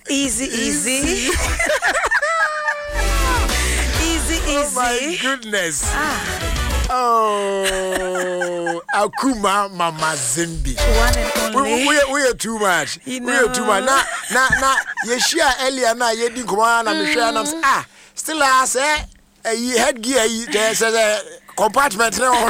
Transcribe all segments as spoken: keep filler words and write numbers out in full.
Easy, easy. Easy, easy. Oh my goodness. Ah. Oh, Akuma Mama Zimbi. One and only. We, we, we are too much. You know. We are too much. Na na na. Yeshia Elia na yedi kuma na mishya na ah. Still I say, eh, headgear. There's a compartment now.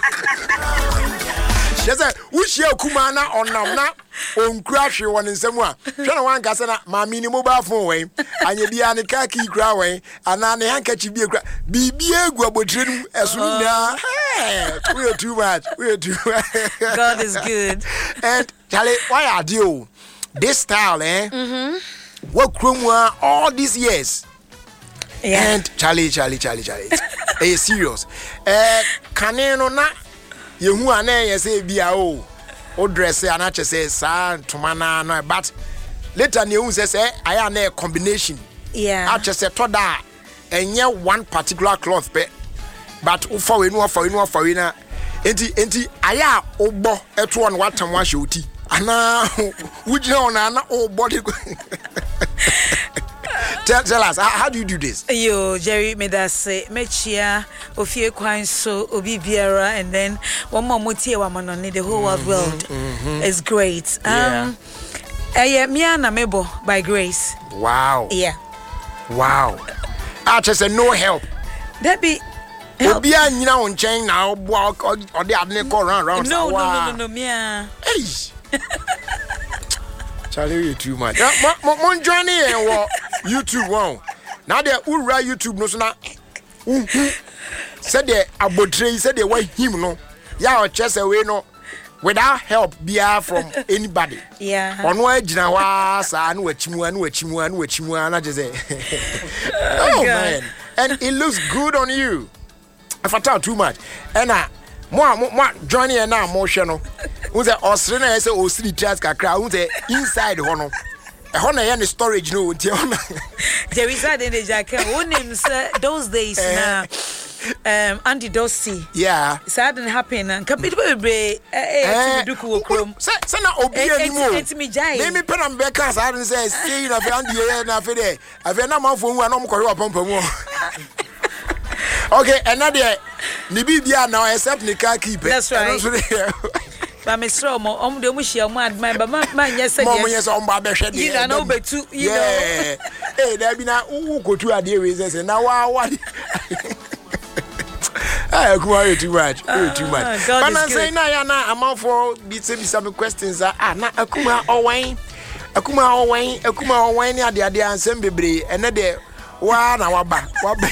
She said, "Which year Kumana on na on crash one in somewhere." Shana one casana, my mini mobile phone way, and you be an kaki craway, and an handkerchief be a cra. Be be a guabotrin as we now. We are too much. We are too much. God is good. And Charlie, why are you this style, eh? Mm-hmm. What Cromwell all these years? Yeah. And Charlie, Charlie, Charlie, Charlie. Are you serious? Eh, caneno na. Yehu ane ye say bia o o dress e anache say sa tomana no but later ne hu say say aya na combination yeah ache say toda enye one particular cloth pe but ufa we no ufa we no ufa we na enti enti aya obo eto on watam wa shoti ana wujina ona na o body Tell, tell us, how, how do you do this? Yo, Jerry, me that say, me chia, ofie kwan so, obi biara, and then one more mutie wa manoni, the whole world world mm-hmm. is great. Yeah. Um, eh, me na mebo by grace. Wow. Yeah. Wow. I just say no help. That be. Obi anyina on chain now, walk or the adne go round round. No, no, no, no, no, me. Hey. Charlie, you too much. Mon journey and what YouTube wow. Now they ura YouTube no so na. Said they abotre said they want him no. Ya chest away no without help bia from anybody. Yeah. On wa gina wa sa anu achimu anu achimu anu achimu ana just say. Oh man. And it looks good on you. If I talk too much. And I Moi, moi, Johnny and now, more channel. Who's a Australian? I say, oh, city chats can cry. Who's a inside honor? A honor and storage, no, there is that in the jacket. One name's those days now. Um, Andy Dossi. Yeah. So that didn't happen. And come people be eh do cool chrome. Say say na obi anymore. It's me jai. Name me pen and back cars. I didn't say say na fe Andy na fe there. I fe na man for who na mo kore pampa mu. Okay, another Nibi bia now except the car keeper. That's right. But me strong mo om de mo share mo admire but man man yes say yes. Mom yes on ba be hwe you know be too you know. Eh there be na who go to ade we say na wa wa. Ah, come on, too much. Uh, too much. But I say na ya na amount for be say some questions ah na akuma owan. Akuma owan, akuma owan ni ade ade ansem bebre ene de wa na wa ba. Wa ba.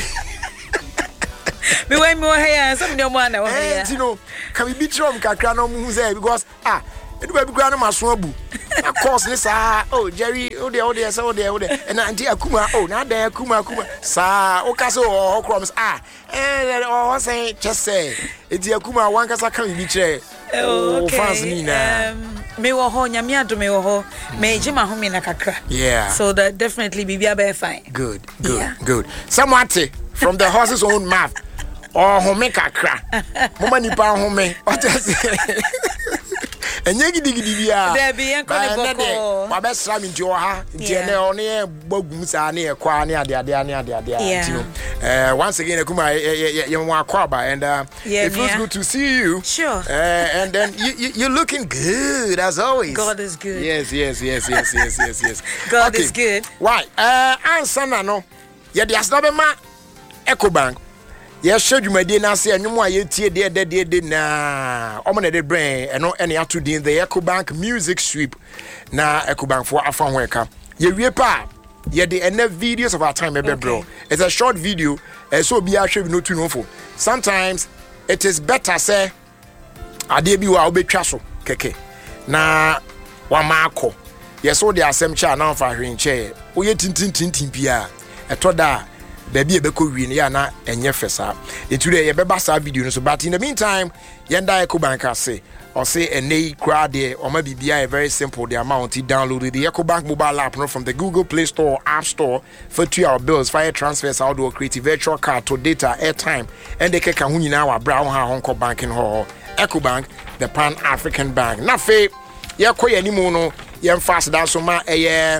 Me when me here some no man na here. You know, can we be trom kakra no mu say because ah, e do be kura no maso abu. Na course ni sa oh Jerry, oh there oh there so there oh there. And anti akuma oh na dan akuma akuma sa o ka so o croms ah. Eh oh say just say enti akuma wan kasa kan bi kire. Oh fans ni na. Um me wo ho nyame ado me wo ho me jima ho me na kakra. Yeah. So that definitely be be fine. Good, good, yeah. good. Somewhat from the horse's own mouth. Oh, home kakra. Mama ni pa home. What is it? Enye gidi gidi bia. There be enko ne boko. Ba be sra mi nti o ha. Nti ene o ne gbagum sa na e kwa ne ade ade ade ade ade. Eh once again Akuma you want kwaba and uh, yeah, it feels yeah. good to see you. Sure. Uh, and then you, you you're looking good as always. God is good. Yes, yes, yes, yes, yes, yes, yes. God okay. is good. Why? Uh answer na no. Ye de asna ma Ecobank. Yes, show you my dear Nancy and you more ye tear dear dead dear na omana de brain and no any to the Ecobank music sweep na Ecobank for a fun worker. Ye repa ye the end videos of our time okay. Bro. It's a short video and so be actually no too no for. Sometimes it is better say ade bi wa obetwa so keke na wa maako. Yes so the asem cha na fa hwenche. Oye tintin tintin bia etoda baby ebeko wi ne ya na enye fesa eture ye beba sa video no so but in the meantime yenda Ecobank ase or say enei kra de o ma bibia very simple the amount you download the Ecobank mobile app no from the Google Play Store or App Store for two hour bills fire transfers how do create virtual card to data airtime and they can hu nyina wa bra ha honko banking ho Ecobank the Pan African Bank na fe ye koye ni mu no ye fast down so ma eye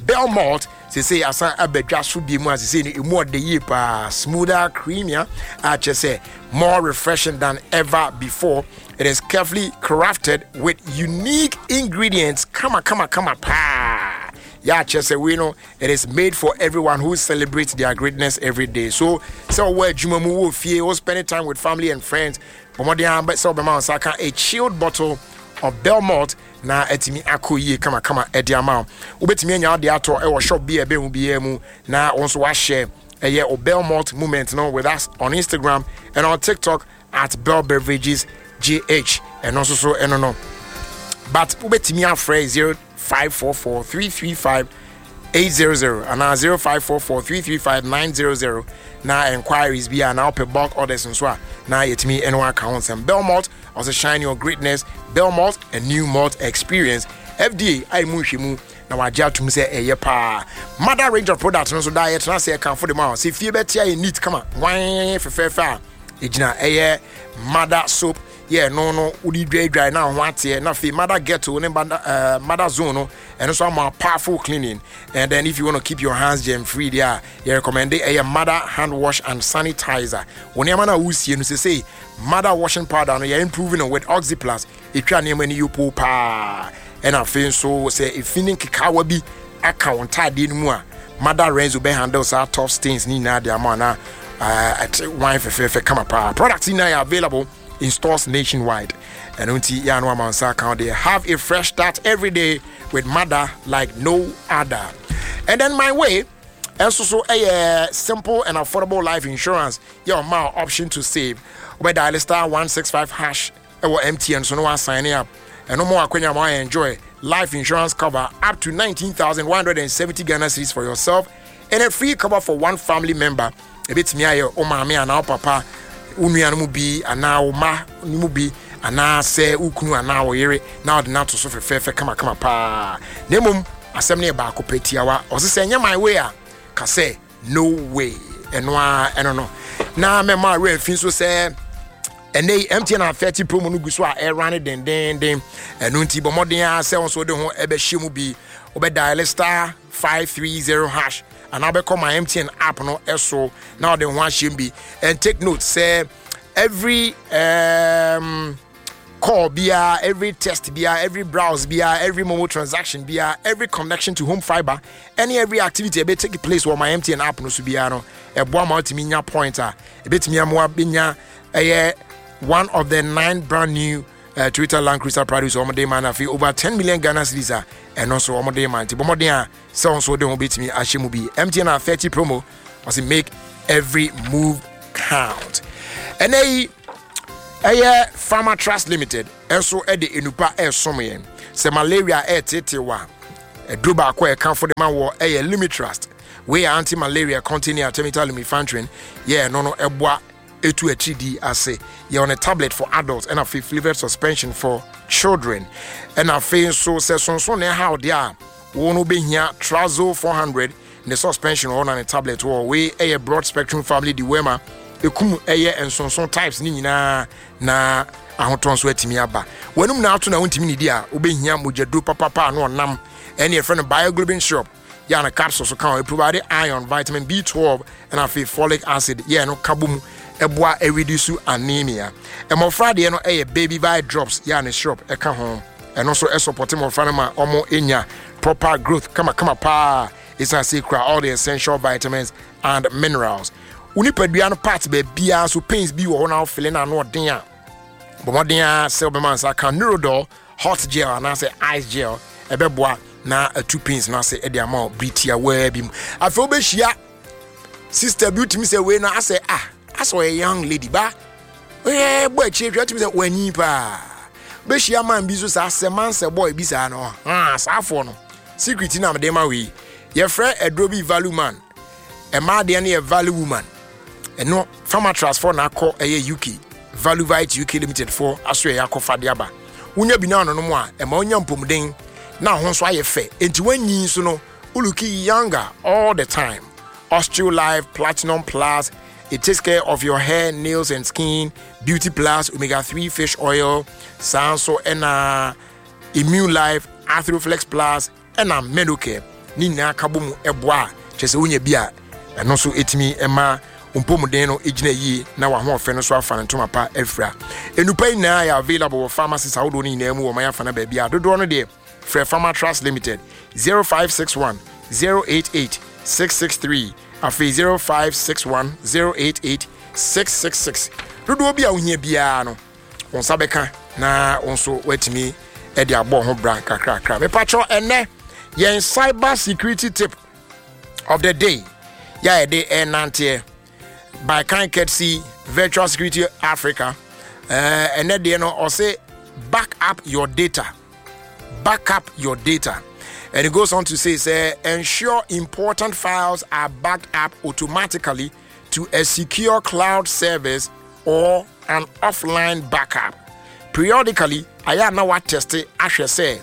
Belmont, they say asa abedwa so bi mu as say ni more the year pa smoother, creamier, I just say more refreshing than ever before. It is carefully crafted with unique ingredients. Come on, come on, come on, pa. Yeah, just say we know it is made for everyone who celebrates their greatness every day. So, so where Jumamu will feel spending time with family and friends. But so a chilled bottle of Belmont na etimi akoyie kama kama edi ama ubetimi anya ade ato e wo shop bia be hu bia mu na wonso wa share eye o Belmont moment no with us on Instagram and on TikTok at Bell Beverages G H and also so eno no but ubetimi afre zero five four four three three five eight zero zero and zero five four four three three five nine zero zero na enquiries bia na open bulk orders and so na yetimi eno accounts and Belmont also shine your greatness. Belmont, a new malt experience. F D A I mushimu na waja to say a yepa mother range of products no so diet na say can for the mouth see feel better you need come on wine for fair fair ejina eye mother soap yeah no no udi dry dry now what here na fe mother get to uh, mother zone no and so more powerful cleaning and then if you want to keep your hands germ free there you recommend a mother hand wash and sanitizer when you na usie no say mother washing powder no you improving with Oxyplus it try name any you pa and I feel so say if feeling kikawa bi account ade no mu a mother Renzo be handles our tough stains ni na de amana uh wine for for come pa products in are available in stores nationwide and unti ya no amansa account they have a fresh start every day with mother like no other. And then my way and so so a uh, simple and affordable life insurance your more option to save where dial star one six five hash or M T N so no one signing up and no more akwenya more enjoy life insurance cover up to nineteen thousand one hundred seventy Ghana cedis for yourself and a free cover for one family member a bit me ayo o mama and our papa unua no bi ana o ma no bi ana se ukunu ana o yere na de na to so fefefe kama kama pa nemum asem ne ba ko petiawa o se nya my way a ka say no way eno a eno no na me ma re fin so say ene M T N and thirty promo no gu so a e run den den den eno nti bo modern a se won so de ho e be hye mu bi obe dial star five three zero hash and I become my M T N app no eso now the one shimbi and take note say every um call bia every test bia every browse bia every Momo transaction bia every connection to home fiber any every activity be take place where my M T N app no so bia no e boa ma ultimi nya pointer e betimi amwa benya eh one of the nine brand new Uh, Twitter Land Cruiser produce omode man afi over ten million Ghana cedis and also omode man ti bomode a sound so dey bit me ahemu bi M T N and thirty promo was make every move count and eh eh Pharma Trust Limited also e de enupa e somoyen se malaria e tetewa e droba akwa e kan for the man wo eh limit trust we anti malaria containing artemether lumefantrine yeah no no eboa etu hrd ase you're on a tablet for adults and a flavored suspension for children and a face so says so so na how there won't be here Trazo four hundred the suspension on a tablet or we a broad spectrum family the wema ekum eye and so so types ni nyina na ahoton so atimi aba wanum na ato na wontimi ni dia obehia mojado papa no nam and your friend bioglobin shop ya na capsules so can provide iron vitamin B twelve and a folic acid yeah no kabum eboa e reduce anemia e mofra de no e baby vi drops ya ne shop e ka ho e no so e support mofra no ma omo enya proper growth kama kama pa is a secret all the essential vitamins and minerals unipadua no part be bia so pains bi wo na feeling na no den a bomodin a Silberman sa can Neurodol hot gel and say ice gel e beboa na two pains na say e de ama britia we bi afa obehia sister beauty me say we na I say ah I saw a young lady ba eh boy che twa timi say wani pa be hia man bi so sa se man se boy bi sa no ah sa fo no secret na me ma we ye frɛ Adrobi value man e ma de na ye value woman e no Pharma Trust for na akɔ eye U K Value Vite U K Limited for aso ye akɔfa de aba unya bi na no no mo a e ma onya mpomden na ho so aye fɛ enti wanyi so no uluki younger all the time. Osteolife Platinum Plus. It takes care of your hair, nails, and skin. Beauty Plus, omega three fish oil, Sanso, and uh, Immune Life, Arthroflex Plus, and uh, Medocare. ni nyinaa ka bɔ mu ɛboa kyɛ sɛ wonya bi a ɛno so ɛtumi ɛma umpomuden no egyina yi na wa ho ofe no so afa ntoma pa afra enupa nyinaa ya available for pharmacies ahodo ni nyinaa mu wo mayafa na baabi a dodo no de Free Pharma Trust Limited zero five six one zero eight eight six six three afi zero five six one zero eight eight six six six dodo bi a wohia bia no won sabeka na won so watimi e de abo ho bra kakra kakra me patcho enne yen cyber security tip of the day ya e de enante by kind courtesy Virtual Security Africa uh, and then you know or say back up your data back up your data and it goes on to say say ensure important files are backed up automatically to a secure cloud service or an offline backup periodically aya na what test it ahwe say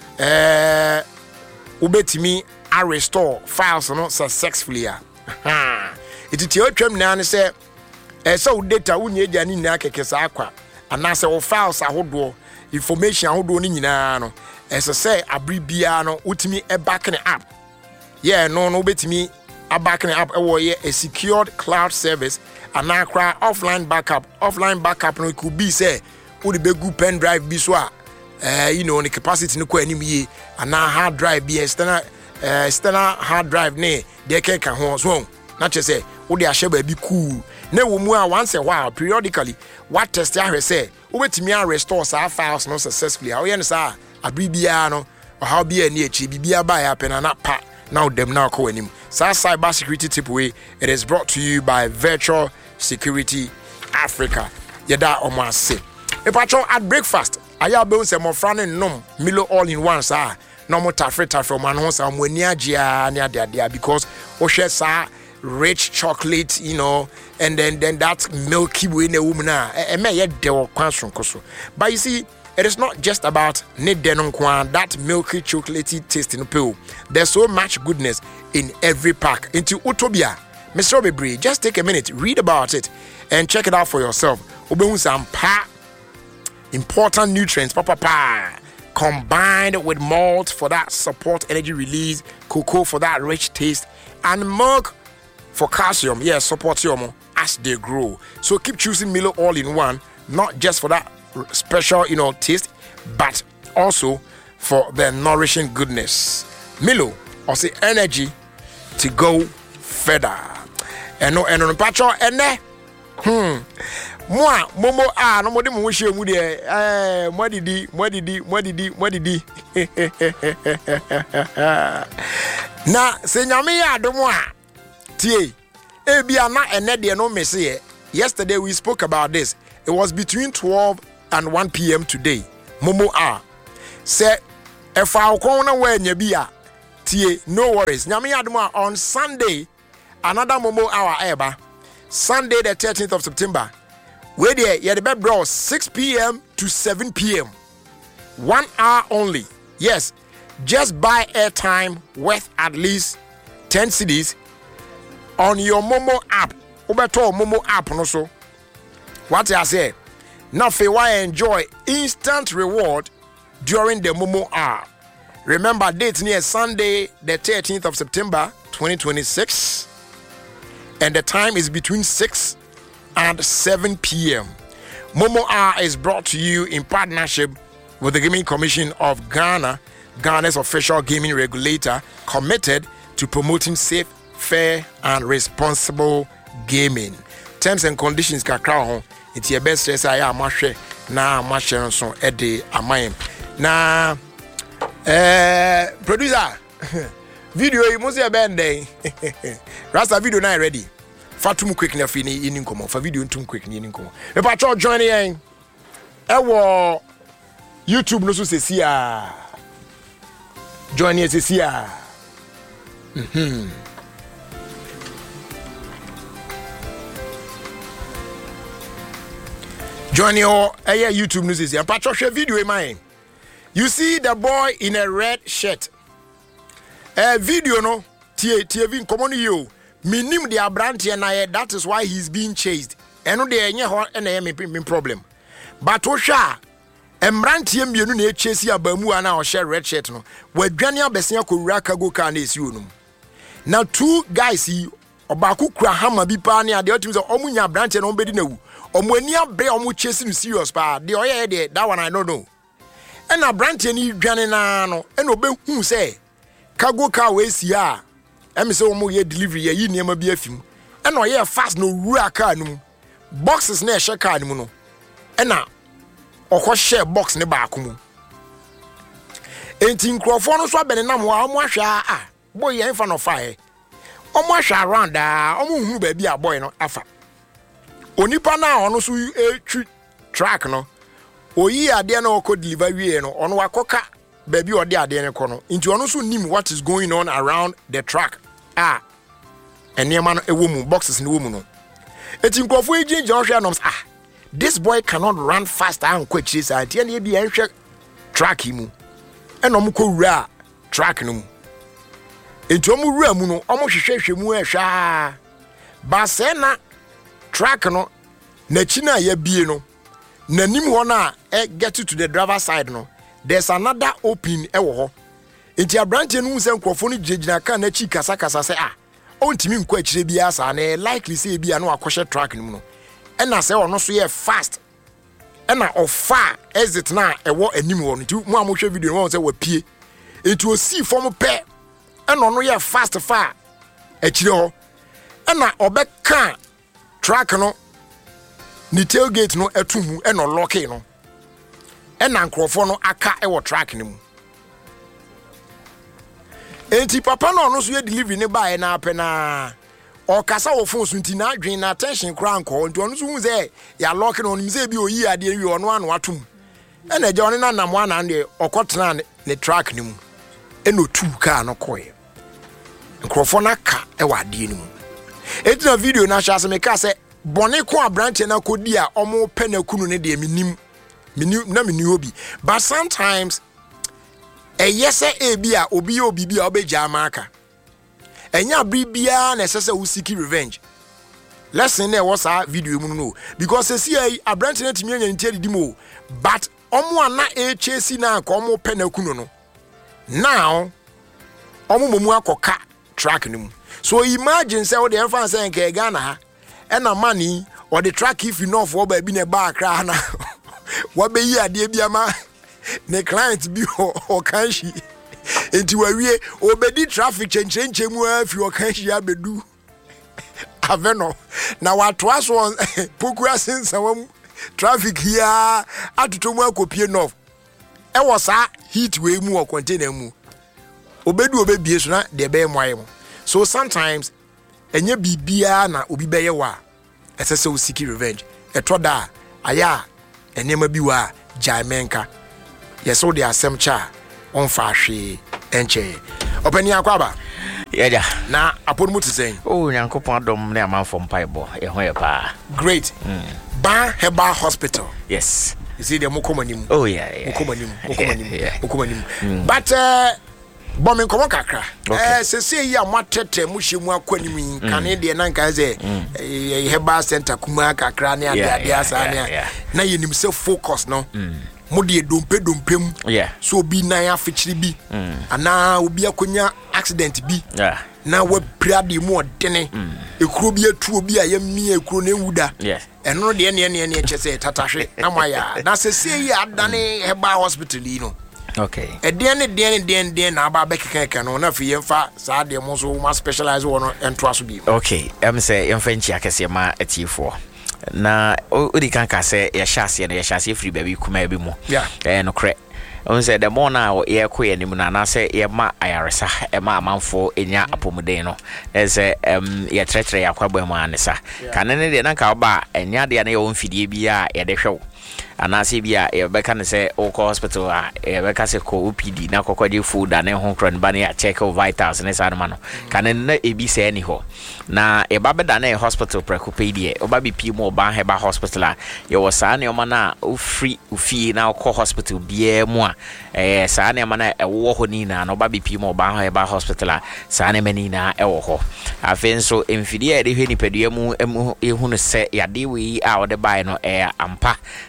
uh ubetimi a restore files no successfully ah it is your term now and say eh so data unye gya ni na kekesa akwa anase wo files ahodo information ahodo ni nyina no ese say abribia no utimi e backing up yeah no no betimi a backing up e wo ye a secured cloud service anakra offline backup offline backup no could be say wo de begu pen drive bi so a eh you know the capacity no kwa anim ye ana hard drive bi external uh, external hard drive ne de keka ho so not just say wo de ahye ba bi cool na wo mu a once a while periodically what test ya say wo betimi a restore sa files no successfully how yen sa abribia no how bia ni echi bibia ba ya pena na pa now dem na ko anim sa cyber security tip way it is brought to you by Virtual Security Africa yeda omo ase e patcho at breakfast aya be unse mo fra ne nom Milo all in one sa no mo tafre tafre man ho sa mo ani agea ne ade ade because o hwe sa rich chocolate, you know, and then then that milky way in a woman. But you see, it is not just about that milky chocolatey taste in the pill. There's so much goodness in every pack. Into Utopia, Mister Obebre, just take a minute, read about it, and check it out for yourself. Pa, important nutrients, papa pa, combined with malt for that support energy release, cocoa for that rich taste, and milk for calcium, yes, support you as they grow. So keep choosing Milo all in one, not just for that special, you know, taste, but also for the nourishing goodness. Milo, or say energy to go further. And no, and no, patcho, and ne, hmm, moi, momo, ah, no more than wish you would, eh, what did he, what did he, what did he, what did he, na, senyamia, do moi. Yesterday we spoke about this. It was between twelve and one p.m. today. Momo hour. Say if I corner where nyebia tie no worries. Nyame aduma on Sunday another Momo hour eba. Sunday the thirteenth of September. Where there you the bro six p.m. to seven p.m. One hour only. Yes, just buy airtime worth at least ten cedis on your Momo app. Ubeto Momo app no so. What I say? Now for why enjoy instant reward during the Momo hour. Remember date near Sunday the thirteenth of September twenty twenty-six, and the time is between six and seven p.m. Momo hour is brought to you in partnership with the Gaming Commission of Ghana, Ghana's official gaming regulator, committed to promoting safe, fair and responsible gaming. Terms and conditions kakra ho it's your best stress aya amahwe na amahwe so e de amayem na eh producer video yi mo se ben den rasta video na ready fatum quick na fi ni ni nkomo fa video ntum quick ni ni nkomo e pa cho join yen e wo YouTube no so sesi a join yen sesi a mhm join your uh, YouTube news is here. Patricia video in mine. You see the boy in a red shirt. A uh, video no T V common you. Minim the abranti and I that is why he's being chased. And no the any and I problem. But Osha Emrantie mienu na echesi abamu ana o share red shirt no wadwane abesia kowura cargo car na esi onum na two guys yi obako kura hammer bi pa ne ade otim se omunya branch na ombedi na wu omani abre omu chesi no serious pa de oye de that one I don't know ena branch ni dwane na no ena obehu se cargo car we si a emi se omu ye delivery ye yi niam bi afim ena oye fast no wura car no boxes na e she car no no ena okọ share box ne ba akomu enti nkrofo no so abene nam wa omo ahwa a boy yen fa no fire omo ahwa around a omo hunu ba bi a boy no afa onipa na ono so etwi track no oyi ade na okọ deliver wie no ono wakoka ba bi ode ade ne kọ no enti ono so nim what is going on around the track ah enema no ewo mu boxes ne wo mu no enti nkrofo ejinje ohwa no ah this boy cannot run fast and quick. She said, "Tiani be enhwe track him." And omo ko wura track no mu. Enti omo wura mu no, omo hwehwehwe mu ehwa. Ba se na track no na chi na ya bie no. Na nim ho na e get to the driver side no. There's another open e wo ho. Enti abrante no se nkrofo no gigina kan na chi kasa kasa se ah. Ontimi nkwa akire bia sa na likely say bia no akɔhye track no mu no. And I say, oh, no, so yeah, fast. And I offer exit now, a war and new one. To one motion video, one say, we pay into a sea from a pair. And on no, yeah, fast far. A chill. And I obey car track no, ni tailgate no, a two and no lock no. And Uncle no, a car, I will track him. And papa no, no, so you deliver nearby and up and or kasa wo phone sunti na adwen na attention kra nko nto no so hu say ya lock no nim say bi oyi ade wi ono anu atum e na je ono na nam ana ne okotena ne track ni mu e no two car no koye nkrofo na ka e wa ade ni mu e tina video na sha se me ka say bone ko abrante na kodi a omo pe na kunu ne de minim minim na mini obi but sometimes e yese e bi a obi obi bi a obeja amaka enya bribia na sese wo seek revenge lesson na was a video mu no because see abrante na timi anya ntia didimo but omo ana e chesi na ka omo pe na kunu no now omo momu akoka track ni mu so imagine say we dey fan say nke Ghana ha e na money or the track if enough wo ba bi na ba kra na wo be yi ade bia ma ne client bi o kanshi enti wawie obedi traffic chenchenche mu afi okanshi abedu aveno na watu aso pokura sensa wam traffic here atuto mu akopie no e wo sa heat we mu o container mu obedu obebie so na de be moye mu so sometimes enye bibia na obi beye wa esese o seek revenge etoda aya enema bi wa jaimenka yeso de asem cha on fa hwe enche opani akwaba yeah na aponu mutu sen oh nyankopon adom na amanfo mpaibo e ho ye pa great mm. Ba Heba Hospital yes you see the mokomanim oh yeah yeah mokomanim mokomanim mokomanim but uh bombing komo kakra eh se se yi amatete muhye akwanim kan de na nkan ze Heba Center kuma kakra ne ade ade asa ne na yenim se focus no modi dompe dompem yeah so obi nan afechiri bi mm. ana obi akonya accident bi yeah na we prade mu odene mm. ekuro bi atu obi a yammi ekuro na ewuda yeah eno de ne ne ne chese tatahwe amaya na se se yi adane Heba Hospital yi no okay eden ne den den den na aba bekeka no na fi yemfa sa de mo so ma specialize wono ento aso bi okay em say yemfa nchi akese ma atifo na odi kan ka se ya hyase na ya hyase free baby kuma bi mu eh no kre on say the more na ye ko ye nim na na se ye ma ayaresa e ma amanfo enya apomuden no e say em ye tretre ya kwabwa mu anesa kan ne de na ka ba enya de na ye won fidie bi a ye de hwew anase bia e beka ne se o hospital a e beka se ko O P D na kokode food na ho kron ba ne check o vitals ne sa no ma no kan na e bi se ni ho na e ba beda na hospital prekopedie o ba bi pi mo ba Heba Hospital a ye wo sa ne o ma na o free o fie na o hospital bia mu a e sa ne ma na e wo ho ni na no ba bi pi mo ba Heba Hospital a sa ne mani na e wo ho afen so emfidie e de hwe ni pedua mu e hu no se yade wi a o de bai no e ampa se sa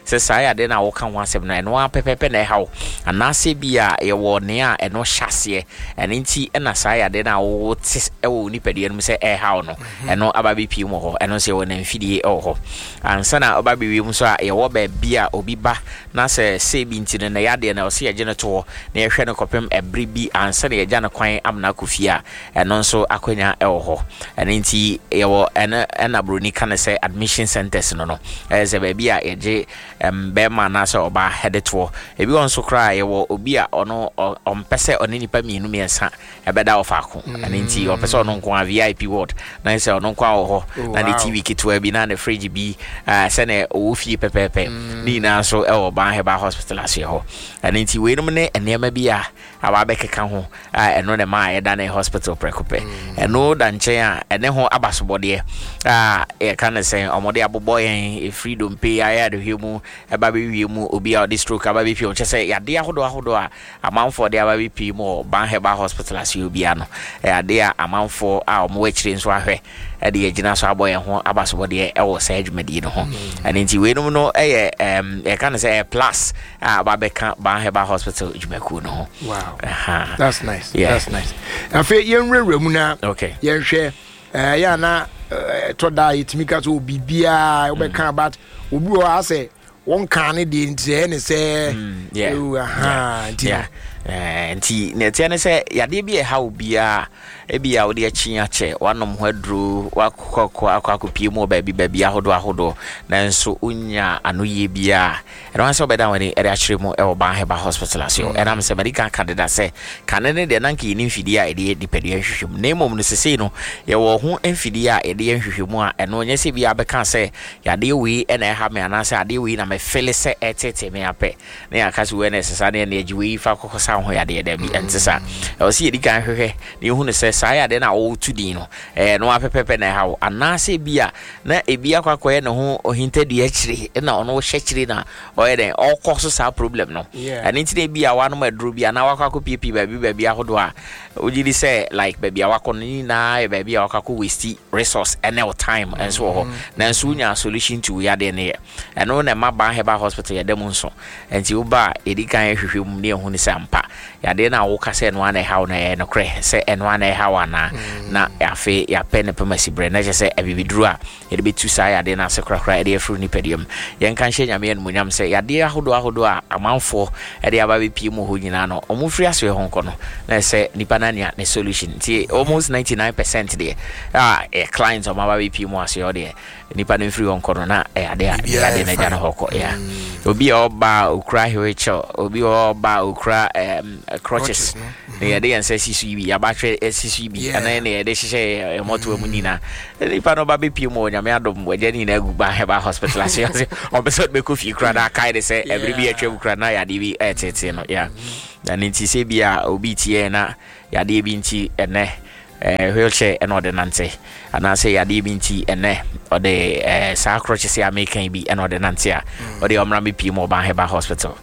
ya de na wo kan ho asem na eno apepepe na ehaw anase bia ye wo ne a eno hyase ene nti na sa ya de na wo tis e wo nipade no se ehaw no eno ababe pie mo ho eno se wo na mfidie e ho ansa na ababe wi mu so a ye wo ba bia obi ba na se se bi nti na ya de na o se ye gene to na ye hwe no kopem ebri bi ansa na ye gya na kwan amna kofia eno nso akonya e ho ene nti ye wo ena ena broni kan se admission centers no no eze ba bia ye je be ma na se oba head to ebi won so kra ye wo obi a ono ompese oni nipa mienu miensa ebeda ofako ene nti opese ono nko a V I P ward na se ono nko a ho na the T V kitwa bi na the fridge bi se na o fie pepepe ni na so e wo ban heba hospital ase ho ene nti we no ne enema bi a aba be keka ho eno ne ma ye da na hospital prekope eno da nche a ene ho abasobode ah e kan se omode abobo yen e freedom pay ya de hwemu eba be wiemu obi a the stroke aba be pio chese ya de ahodo ahodo a amanfo de aba be pii mo ban heba hospital ase obi ano ya de a amanfo a omo wachire nso ahwe e de agina so aboye ho abasobode e wo sa adwumadi no ho ani nti we no no e em e kan se plus aba be kan ban heba hospital adwumaku no ho. Wow. Uh-huh. That's nice. Yeah. That's nice. Afi yen rewre mu na okay yen hwe eh ya na to da itimika so bibia we kan about obi o ase won kan ne de ntie ne se yeah aha yeah eh nti ne tie ne se yade bi e ha obia e bia wo de achi ache wanom ho aduru wakokko akakopie mu ba bi ba bia hodo ahodo nanso unya anoye bia e ran se obeda wani e reachire mu e wo ban heba hospital asio e ram se medical candidate se kanene de nanka ni mfidi a e de dipede ahwehwem na emom no sesei no ye wo ho mfidi a e de ahwehwemu a eno nya se bia beka se yade wi e na e ha me anase ade wi na me fele se etete me ape na yakase we na sesa na e jiwe fa kokosa ho yade da bi entesa e wo se yedi kan hwehwe ne hu ne se saya de na wo tudi no eh no apepepe na ha anase bia na ebia kwakoye ne ho ohintadu akire na ono hwechire na oye den okoso sa problem no ani nti na bia wanu madru bia na wakako pipi ba bia bia hodo a ojiri say like ba bia wakọ ni na ba bia wakako waste resource and time and so ho na nso nya solution to ya de ne eno na ma ban heba hospital ya dem nso enti wo ba edikan hwehwem ne hu ni sampa ya de na wo ka say no ana ha na no kre say eno ana ha na na afi ya pen pemasi bre na je say ebibidru a e de betu sa ya de na se krakra e de afru ni pedium yen kan hye nyame en munyam say ya de ahodo ahodo a amanfo e de aba be pie mu ho nyina no omu firi aso ho nko no na say nipa na nya ne solution ti almost ninety-nine percent de ah e clients o ma ba be pie mu aso yo de nipa no firi ho nko no na e ade a de na jana hoko ya obi oba okra hewecho obi oba okra em crutches ne de yan say sisu bi ya ba hwe sisu bi ana ne de hye moto mu nina nipa no ba be pie mu nyame adom waje ni na guba heba hospital ase obeso be ko fi kra da kai de say every bi atwa kra na ya de bi etete no ya na nti se bia obi tie na ya de bi nti ene eh wheelchair eno de nante ana say ya de bi nti ene o de eh sa crutches ya mekan bi eno de nante a o de omra be pie mu ba heba hospital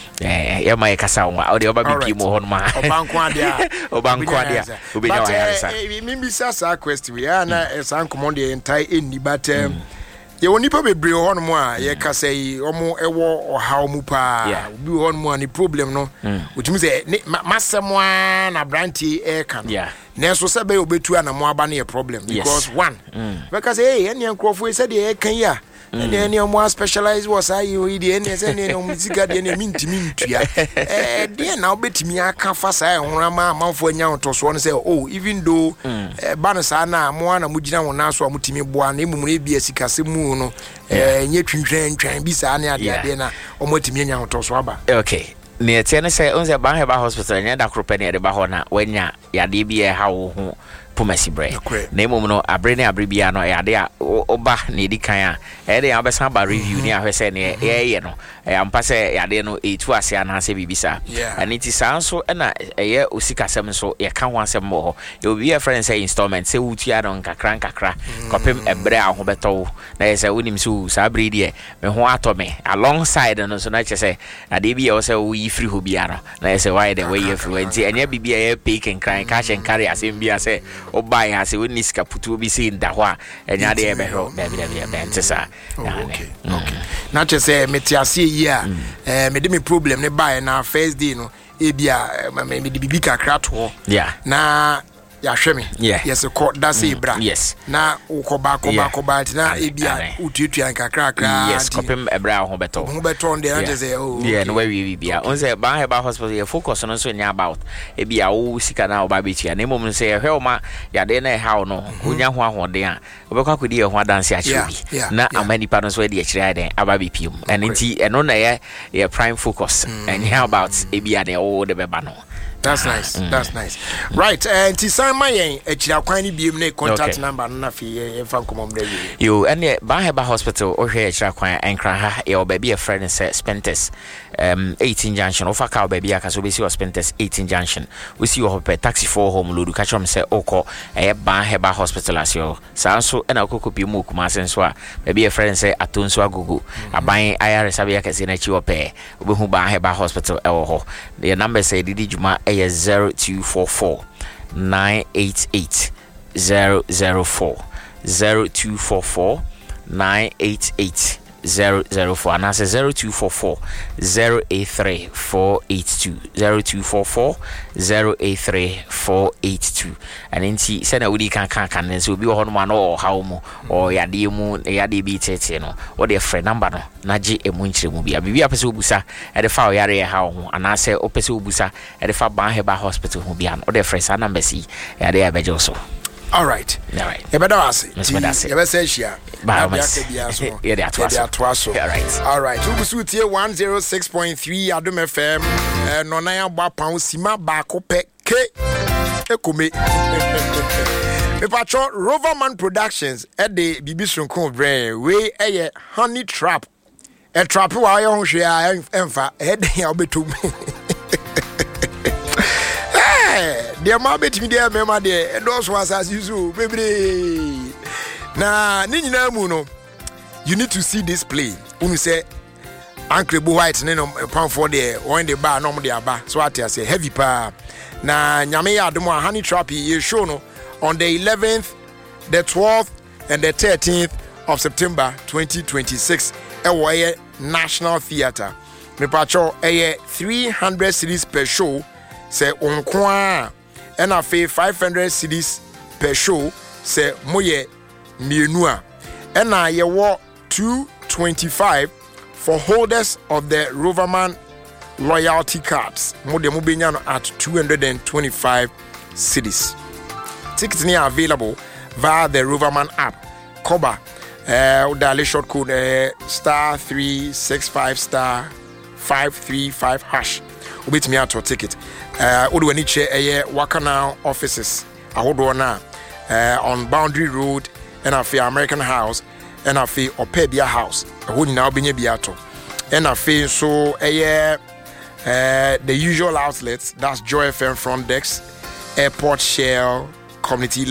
eh ya mai kasa wa o de oba bi pie mu ho no ma obanko adia obanko adia obinya wa yansa mi mi sa question ya na san command entai eni but ye woni pa bebre ho no mo a ye kasa yi omo ewo oha omu pa obi ho no mo ani problem no otumi se masemo na branti e kan na so se be obetu ana mo aba na ye problem because one because hey eni enkrofo se de e kan ya and then you more specialized was I you the any any music the any minti mintia eh there now betimi aka fa sai honrama amanfo anya otoso no say oh even though ban sa na mo na mugina wona so amutimi boa na emumure bia sikase mu no eh nya twintwan twan bi sa na ade ade na omotimi anya otoso aba okay ne tiene say onze ban heba hospital nya da krope ne de ba ho na wanya yade bi e ha wo ho pomasi bre na emom no abre ne abre bia no yade a oba na edikan a e de abesa ba review ni ahwese ne e ye no e ampa se yade no etu ase ana se bibisa ani ti sanso na eye osikasem so ye ka ho asem mo ho e obi e friend say installment se wutu ya no nkakra nkakra kopem ebre a ho beto na ye se wonim so sa abre die me ho atome alongside no so na che se ade bi e o se wo yi free ho bia no na ye se why the way you free enti enya bibia ye pick and cry cash and carry asem bia se obai ha se woni sika putu bi se nda ho a enya de e be ho be be be be ntesa okay okay na che say metiase yi a eh me de me problem ne buy na first day no e bia me de bibi kakra to yeah na ya hwe me yeah. yes ko da se bra yes na ukoba koba koba na e bia ututua kakra kakra yes kopem ebra ho beto ho beto on dey na say oh yeah no we we bia on say ba heba hospital ye focus on so nya about e bia wo sika na oba betua na mom say e hwe ma ya de na e ha no onya ho ahoden a obekwa kodi e ho adanse a chebi na amani pa no so e de kire den aba bepium and nti eno na ye ye prime focus and how about e bia na o de beba no. That's nice. Mm. That's nice. Right. And Tisan Mayen, a Chiaquani Beam contact okay. number, Nafi, and Fankom. You and the Baheba Hospital, or here, Chiaquan, and Craha, your baby, a friend, and said Spentes, um, eighteen junction, or Fakao baby, I can so we see your Spentes, eighteen junction. We see your taxi for home, Ludu Catchum, say, Oko, a Baheba Hospital as your Sanso, and a Cocopi Mukuma, Senswa, baby, a friend, say, Atunswa Gugu, a buying I R S Aviakas in a Chio pay, who Baheba Hospital, Eho. The number say, Did you ma a zero two four four nine eight eight zero zero four zero two four four nine eight eight zero zero four and that's zero two four four zero eight three four eight two zero two four four zero eight three four eight two and then see send a we can can can so be on man or how mo or yade mu yade bi tete no or the friend number no na gi e munchire mu bia bibia pese obusa e de fa o yare ha ho and say o pese obusa e de fa Baheba Hospital ho bia no or the friend sa number si yade e bejo so. All right. All right. You better ask. Yes, better say. You better say share. Yeah, they are twice. All right. All right. You go to one oh six point three Adom F M. Eh, no na ya ba pound sima ba ko pe ke. Ekome. Me patron Roverman Productions e de Bibi Sonko brand we eye honey trap. E trap wa yo hwe a emfa e de ya obetum. Dear ma betimi dear mema de those was as usual baby na ni nyina mu no you need to see this play unu say Uncle Bo White ne no pound for there when the bar no de aba so at say heavy pa na nyame ya adom a honey trap ye show no on the eleventh the twelfth and the thirteenth of September twenty twenty-six e wo ye National Theatre me pacho e three hundred cedis per show say onkwa and I pay five hundred cedis per show say moye mienu a and I ye wo two twenty-five for holders of the Roverman loyalty cards mo de mo benya no at two hundred twenty-five cedis. Tickets are available via the Roverman app. Koba uh dial short code uh, star three six five star five three five hash obet me out your ticket. Uh, Odu ani che eye Wakana offices ahodo na uh, on Boundary Road and afi American House and afi Opebia House ho nyina obenye biato and afi so eye uh, the usual outlets that's Joy F M Front Desk, Airport Shell, Community